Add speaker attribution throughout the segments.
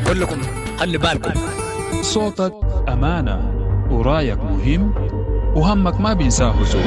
Speaker 1: بقول لكم خلي بالكم.
Speaker 2: صوتك أمانة ورايك مهم وهمك ما بينساه زول.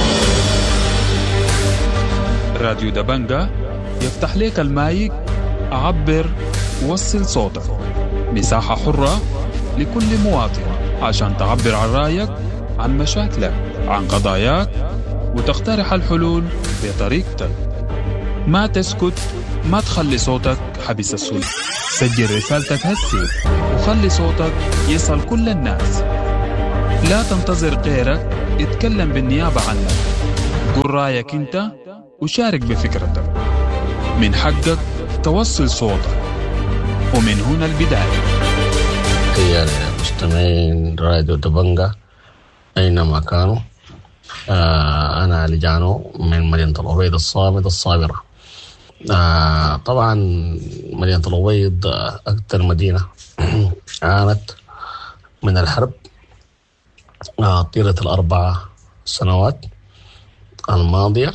Speaker 2: راديو دبنجة يفتح ليك المايك، عبر ووصل صوتك. مساحة حرة لكل مواطن عشان تعبر عن رايك، عن مشاكلك، عن قضاياك، وتقترح الحلول بطريقتك. ما تسكت، ما تخلي صوتك حبس السود. سجل رسالتك هسي وخلي صوتك يصل كل الناس. لا تنتظر غيرك يتكلم بالنيابة عنك. قل رايك انت وشارك بفكرتك. من حقك توصل صوتك، ومن هنا البداية.
Speaker 3: يا مستمعين راديو دبنجة أينما كانوا، أنا علي جانو من مدينة الأبيض الصامد الصابرة. طبعا مدينة الأبيض أكثر مدينة عانت من الحرب طيلة ال4 سنوات الماضية،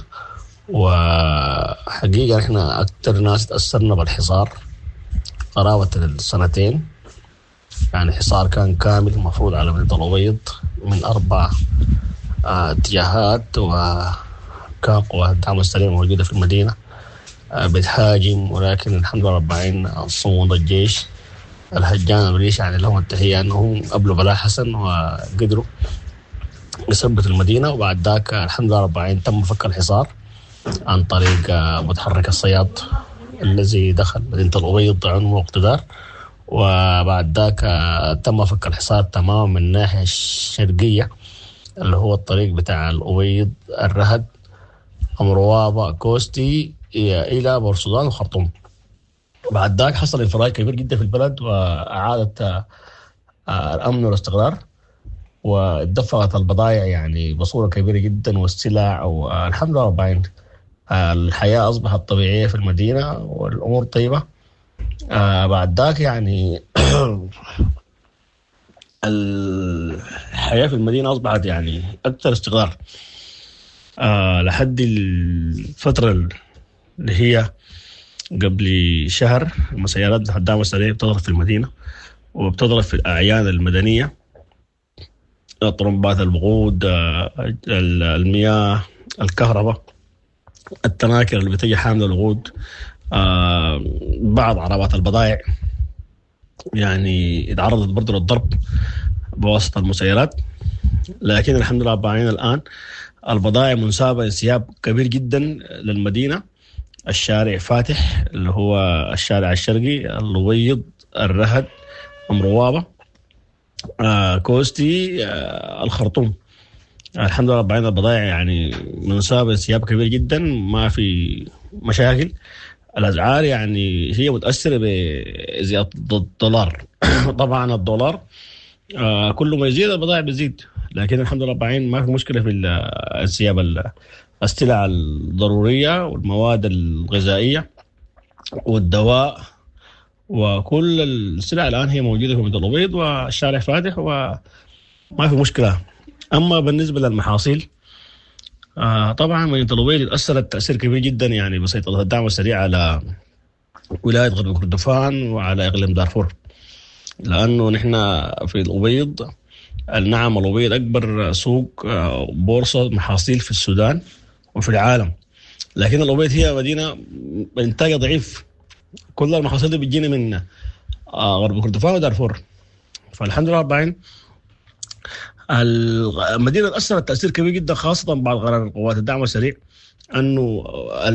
Speaker 3: وحقيقة إحنا أكثر ناس تأثرنا بالحصار قرابة السنتين. يعني حصار كان كامل مفروض على مدينة الأبيض من 4 اتجاهات، وكان قوات الدعم السريع موجودة في المدينة بتهاجم، ولكن الحمد لله رب العالمين صمود الجيش الهجان الريش يعني لهم التحية أنهم قبلوا بلا حسن وقدروا يثبتوا المدينة. وبعد ذاك الحمد لله رب العالمين تم فك الحصار عن طريق متحرك الصياد الذي دخل مدينة الأبيض عنه اقتدار. وبعد ذاك تم فك الحصار تماما من الناحية الشرقية اللي هو الطريق بتاع الأبيض الرهد أمروابة كوستي إلى بورسودان وخرطوم. بعد ذاك حصل انفراج كبير جدا في البلد، وأعادت الأمن والاستقرار، واتدفقت البضائع يعني بصورة كبيرة جدا والسلع، والحمد لله رب العالمين الحياة أصبحت طبيعية في المدينة والأمور طيبة. بعد ذاك يعني الحياة في المدينة أصبحت يعني أكثر استقرار لحد الفترة اللي هي قبل شهر. مسيرات الدعم السريع بتضرب في المدينة وبتضرب في الأعيان المدنية، طرمبات الوقود، المياه، الكهرباء، التناكر اللي بتجي حاملة الوقود، بعض عربات البضائع يعني اتعرضت برضو للضرب بواسطة المسيرات. لكن الحمد لله رب العالمين الآن البضائع منسابة انسياب كبير جدا للمدينة. الشارع فاتح اللي هو الشارع الشرقي الأبيض الرهد أمروابة كوستي الخرطوم. الحمد لله رب العالمين البضائع يعني منسابة انسياب كبير جدا، ما في مشاكل. الأسعار يعني هي متأثرة بزيادة الدولار. طبعا الدولار كل ما يزيد البضائع بتزيد، لكن الحمد لله رب العالمين ما في مشكلة في الانسياب السلع الضرورية والمواد الغذائية والدواء وكل السلع الآن هي موجودة في مدينة الأبيض، والشارع فاتح وما في مشكلة. أما بالنسبة للمحاصيل طبعا مدينة الأبيض تأثرت تأثير كبير جدا يعني بسيطة الدعم السريع على ولاية غرب كردفان وعلى إقليم دارفور، لأنه نحن في الأبيض النعم الأبيض أكبر سوق بورصة محاصيل في السودان وفي العالم. لكن الأبيض هي مدينة إنتاجها ضعيف، كل المحاصيل دي بتجينا من غرب كردفان ودارفور. فالحمد لله رب العالمين المدينة تأثرت تأثير كبير جدا، خاصة بعد قرار قوات الدعم السريع أنه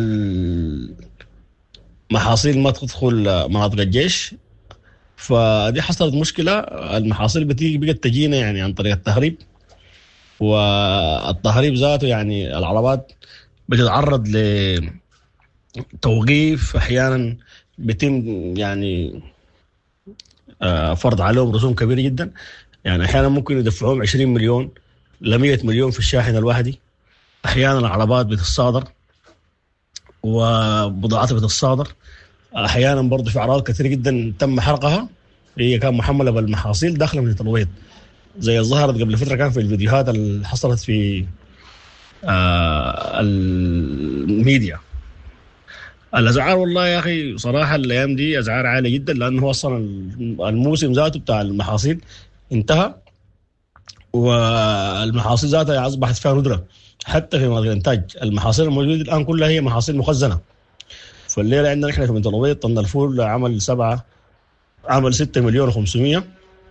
Speaker 3: المحاصيل ما تدخل مناطق الجيش. فدي حصلت مشكلة، المحاصيل بقت تجينا يعني عن طريق التهريب، والتهريب ذاته يعني العربات بتتعرض لتوقيف، أحيانا بيتم يعني فرض عليهم رسوم كبيرة جدا. يعني أحيانا ممكن يدفعوهم 20 مليون ل 100 مليون في الشاحن الواحدي. أحيانا العربات بتتصادر وبضاعات بتتصادر. أحيانا برضو في أعراض كثير جدا تم حرقها، هي كان محملة بالمحاصيل داخل مدينة الأبيض، زي ظهرت قبل فترة كان في الفيديوهات اللي حصلت في الميديا. الأسعار والله يا أخي صراحة الأيام دي أسعار عالية جدا، لأنه أصلا الموسم ذاته بتاع المحاصيل انتهى، والمحاصيل ذاتها أصبحت فيها ندرة. حتى في مناطق الإنتاج المحاصيل الموجودة الآن كلها هي محاصيل مخزنة. فالليلة عندنا إحنا في بنت الأبيض طن الفول عمل 6 مليون و500،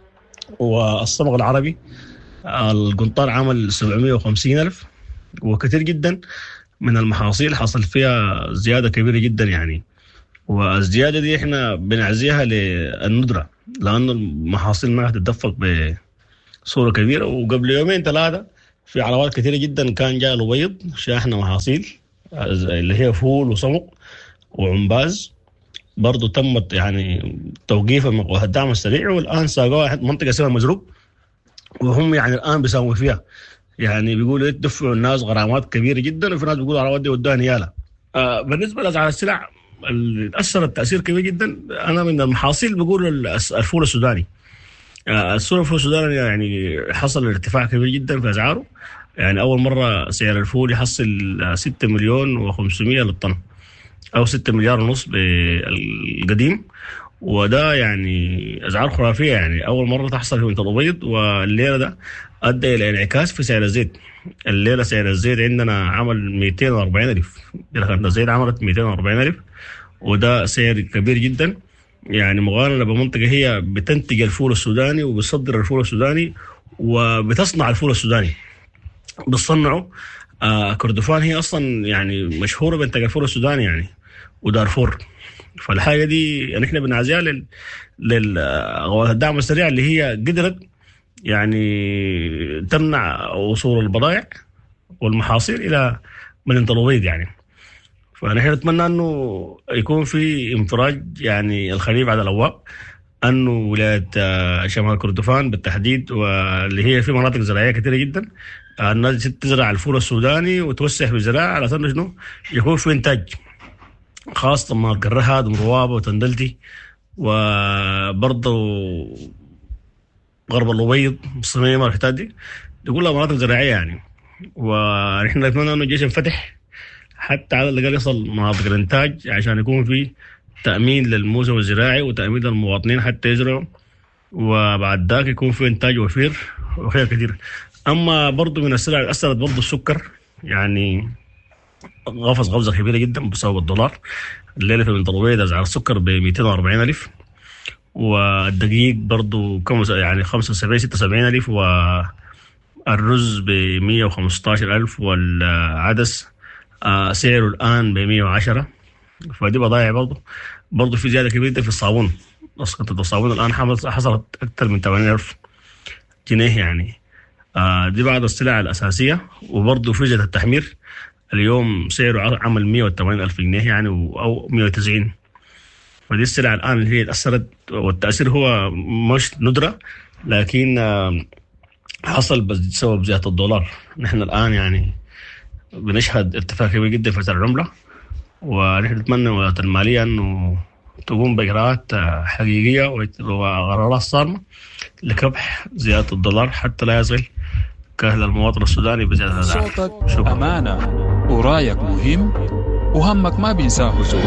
Speaker 3: والصمغ العربي القنطار عمل 750 ألف. وكثير جدا من المحاصيل حصل فيها زيادة كبيرة جدا يعني، والزيادة دي إحنا بنعزيها للندرة، لأنه المحاصيل ما هتتدفق بصورة كبيرة. وقبل يومين 3 في عربات كثيرة جدا كان جاء الأبيض شاحنة محاصيل اللي هي فول وصمغ وعنباز، برضو تمت يعني توقيفها من قوات الدعم السريع، والآن ساقوها منطقة اسمها مزروق، وهم يعني الآن بيساووا فيها، يعني بيقولوا يدفعوا الناس غرامات كبيرة جدا، وفي ناس بيقولوا العربات دي ودوها نيالة. بالنسبة لأسعار السلع اللي تأثرت تأثير كبير جدا، أنا من المحاصيل بقول الفول السوداني. الفول السوداني يعني حصل ارتفاع كبير جدا في أسعاره، يعني أول مرة سعر الفول يحصل 6 مليون و500 للطن، أو 6 مليار ونص بالقديم، وده يعني أسعار خرافية، يعني أول مرة تحصل في منطقة الأبيض. والليلة ده أدى إلى انعكاس في سعر الزيت. الليلة سعر الزيت عندنا عمل 240 ألف، الزيت عملت 240 ألف، وده سعر كبير جدا، يعني مقارنة بمنطقة هي بتنتج الفول السوداني وبتصدر الفول السوداني وبتصنع الفول السوداني. بتصنعه كردفان هي أصلا يعني مشهورة بإنتاج الفول السوداني يعني، ودارفور. فالحاجة دي يعني احنا بنعزيها للقوات الدعم السريع اللي هي قدرت يعني تمنع وصول البضائع والمحاصيل إلى مدينة الأبيض يعني. فنحن نتمنى أنه يكون في انفراج يعني الخريف على الأبواب، أنه ولاية شمال كردفان بالتحديد، واللي هي في مناطق زراعية كثيرة جدا، الناس تزرع الفول السوداني وتوسع بالزراعة على أساس إنه يكون في إنتاج، خاصة مناطق الرهاد ومروابة وتندلتي، وبرضه غرب الأبيض الصميمة والحتات دي كلها مناطق زراعية يعني. ونحن نتمنى أنه الجيش ينفتح حتى على الأقل يصل مناطق الإنتاج، عشان يكون في تأمين للموسم الزراعي وتأمين للمواطنين حتى يزرعوا، وبعد ذاك يكون في إنتاج وفير وخير كثير. أما برضو من السلع اللي أثرت برضو السكر، يعني غفز غفزة كبيرة جدا بسبب الدولار. الليلة في بنت الأبيض أسعار السكر ب 240 ألف، والدقيق برضو يعني 75-76 ألف، والرز ب 115 ألف، والعدس سعره الآن ب 110. فدي بضائع برضو في زيادة كبيرة في الصابون. أسقطت الصابون الآن حصلت أكثر من 80 ألف جنيه يعني. دي بعض السلع الأساسية. وبرضو فرجة التحمير اليوم سعره عمل 180 ألف جنيه يعني، أو 190. فدي السلع الآن اللي هي تأثرت، والتأثير هو مش ندرة، لكن حصل بسبب زيادة الدولار. نحن الآن يعني بنشهد ارتفاع كبير جدا في سعر العملة، ونحن نتمنى ولاية المالية أنه تقوم بإجراءات حقيقية وقرارات صارمة لكبح زيادة الدولار حتى لا يصل كاهل المواطن السوداني بزيادة الأسعار.
Speaker 2: صوتك أمانة، ورايك مهم، وهمك ما بينساه زول.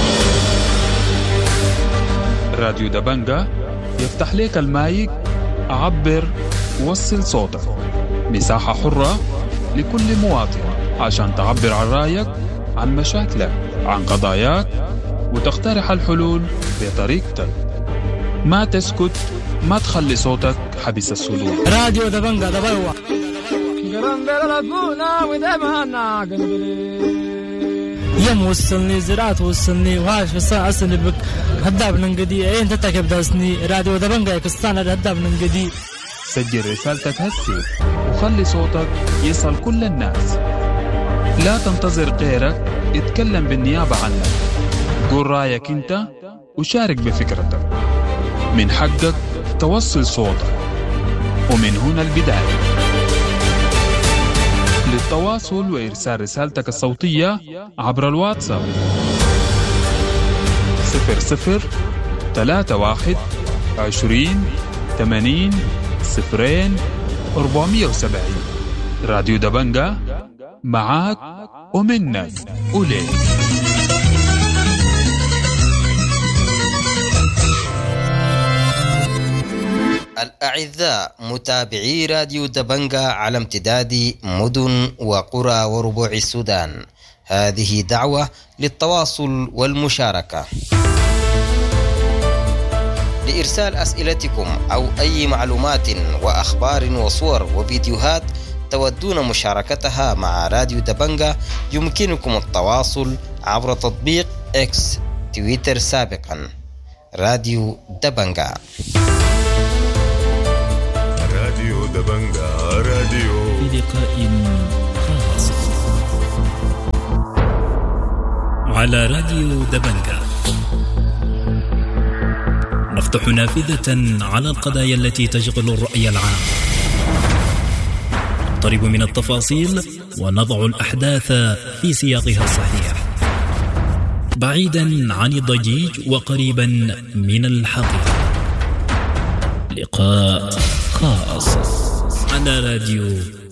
Speaker 2: راديو دبنجة يفتح ليك المايك، عبر وصل صوتك. مساحة حرة لكل مواطن عشان تعبر عن رايك، عن مشاكلك، عن قضاياك، وتقترح الحلول بطريقتك. ما تسكت، ما تخلي صوتك حبس الصدور.
Speaker 1: راديو دبنجة دبوا يم وصلني زراعة وصلني وعاش في الساعة أصلي بك هداب ننقدي انت تكب داسني. راديو دبنجة يكستان هداب ننقدي.
Speaker 2: سجل رسالتك هسي وخلي صوتك يصل كل الناس. لا تنتظر غيرك يتكلم بالنيابة عنك. قول رأيك انت وشارك بفكرتك. من حقك توصل صوتك، ومن هنا البداية. للتواصل وإرسال رسالتك الصوتية عبر الواتساب 003120800470. راديو دبنجة معاك ومنك وليك.
Speaker 4: الأعزاء متابعي راديو دبنجة على امتداد مدن وقرى وربوع السودان، هذه دعوة للتواصل والمشاركة. لإرسال أسئلتكم أو أي معلومات وأخبار وصور وفيديوهات تودون مشاركتها مع راديو دبنجة، يمكنكم التواصل عبر تطبيق إكس تويتر سابقا راديو دبنجة.
Speaker 5: راديو دبنجة راديو
Speaker 6: في لقاء خاص على راديو دبنجة، نفتح نافذة على القضايا التي تشغل الرأي العام، نقترب من التفاصيل ونضع الأحداث في سياقها الصحيح، بعيدا عن الضجيج وقريبا من الحقيقة. لقاء خاص على راديو